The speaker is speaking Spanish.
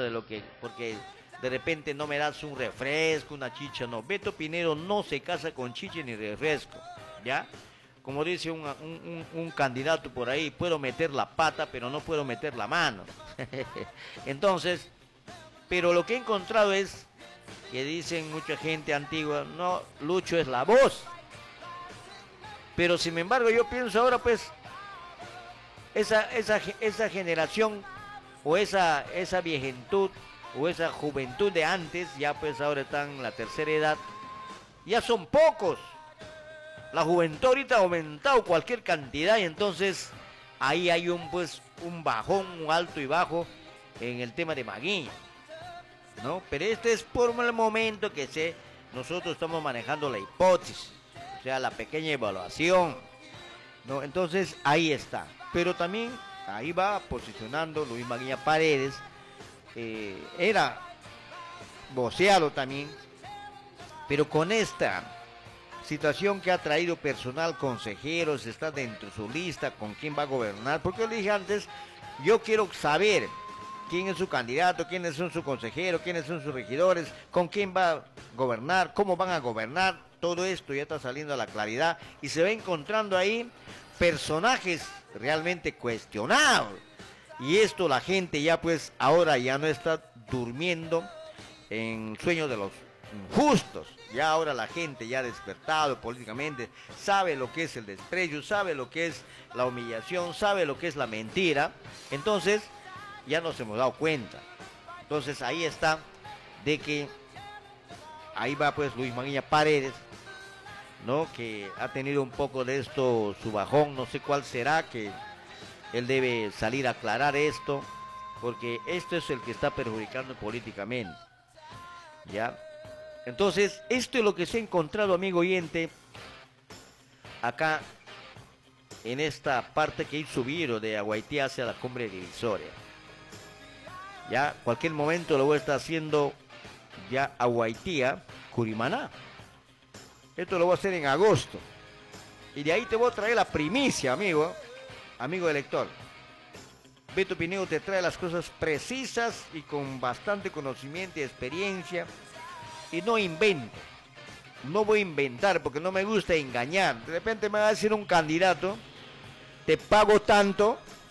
de lo que, porque de repente no me das un refresco, una chicha, no. Beto Pinero no se casa con chicha ni refresco, ¿ya? Como dice un candidato por ahí, puedo meter la pata, pero no puedo meter la mano. Entonces, pero lo que he encontrado es que dicen mucha gente antigua, no, Lucho es la voz. Pero sin embargo yo pienso ahora pues, esa generación o esa viejentud o esa juventud de antes, ya pues ahora están en la tercera edad, ya son pocos. La juventud ahorita ha aumentado cualquier cantidad y entonces ahí hay un bajón, un alto y bajo en el tema de Maguiña, ¿no? Pero este es por el momento que nosotros estamos manejando la hipótesis, o sea, la pequeña evaluación, ¿no? Entonces ahí está. Pero también ahí va posicionando Luis Maguiña Paredes, era voceado también, pero con esta situación que ha traído personal, consejeros, está dentro de su lista con quién va a gobernar, porque yo le dije antes, yo quiero saber quién es su candidato, quiénes son sus consejeros, quiénes son sus regidores, con quién va a gobernar, cómo van a gobernar, todo esto ya está saliendo a la claridad y se va encontrando ahí personajes realmente cuestionados. Y esto la gente ya pues ahora ya no está durmiendo en sueño de los justos. Ya ahora la gente ya ha despertado políticamente, sabe lo que es el desprecio, sabe lo que es la humillación, sabe lo que es la mentira. Entonces ya nos hemos dado cuenta. Entonces ahí está, de que ahí va pues Luis Maguiña Paredes, ¿no? Que ha tenido un poco de esto, su bajón, no sé cuál será, que él debe salir a aclarar esto, porque esto es el que está perjudicando políticamente, ¿ya? Entonces, esto es lo que se ha encontrado, amigo oyente, acá en esta parte que hizo Viro de Aguaití hacia la cumbre divisoria. Ya, cualquier momento lo voy a estar haciendo ya Aguaitía, Curimaná. Esto lo voy a hacer en agosto. Y de ahí te voy a traer la primicia, amigo elector. Beto Pineo te trae las cosas precisas y con bastante conocimiento y experiencia. Y no invento. No voy a inventar porque no me gusta engañar. De repente me va a decir un candidato, te pago tanto